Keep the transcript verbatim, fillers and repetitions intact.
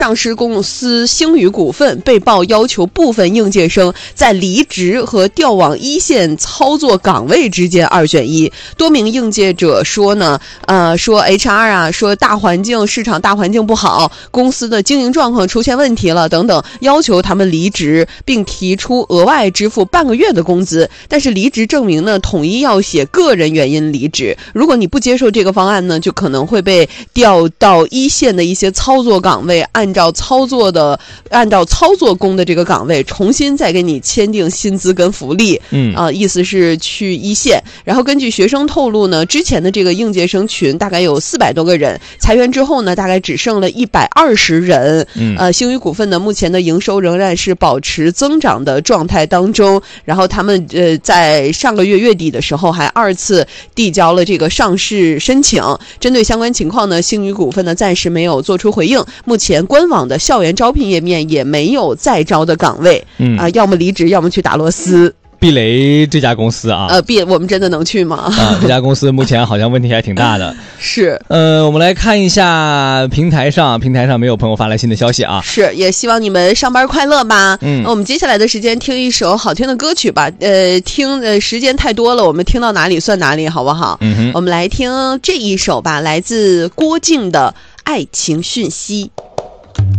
上市公司星宇股份被曝要求部分应届生在离职和调往一线操作岗位之间二选一。多名应届者说呢，呃，说 H R 啊，说大环境市场大环境不好，公司的经营状况出现问题了等等，要求他们离职，并提出额外支付半个月的工资。但是离职证明呢，统一要写个人原因离职。如果你不接受这个方案呢，就可能会被调到一线的一些操作岗位，按照操作的按照操作工的这个岗位重新再给你签订薪资跟福利。嗯啊、呃，意思是去一线。然后根据学生透露呢，之前的这个应届生群大概有四百多个人，裁员之后呢，大概只剩了一百二十人。嗯，呃，星宇股份呢，目前的营收仍然是保持增长的状态当中。然后他们呃在上个月月底的时候还二次递交了这个上市申请。针对相关情况呢，星宇股份呢暂时没有做出回应。目前官网的校园招聘页面也没有在招的岗位。嗯啊、呃，要么离职，要么去打螺丝。 避雷这家公司啊， 呃，避我们真的能去吗？ 啊，这家公司目前好像问题还挺大的。 是， 呃，我们来看一下平台上，平台上没有朋友发来新的消息啊。 是，也希望你们上班快乐吧。嗯，那我们接下来的时间听一首好听的歌曲吧。呃，听呃时间太多了，我们听到哪里算哪里，好不好？嗯哼，我们来听这一首吧，来自郭靖的《爱情讯息》。